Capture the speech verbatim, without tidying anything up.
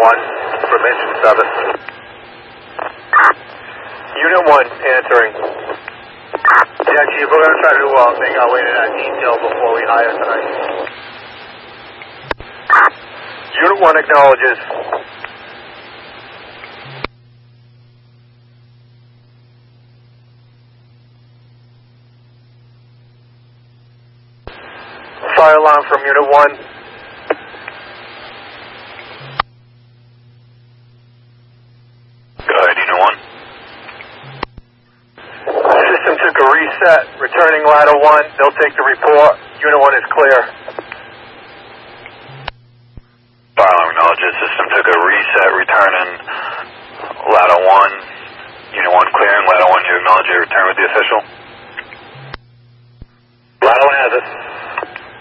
one from engine seven. Unit one answering. Yeah, Chief, we're going to try to uh, make our way to that detail before we hire tonight. Unit one acknowledges. Fire alarm from Unit one. Go ahead, Unit one. System took a reset, returning ladder one. They'll take the report. Unit one is clear. Fire alarm acknowledges. System took a reset, returning ladder one. Unit one clearing. Ladder one, you acknowledge your return with the official? Ladder one has it.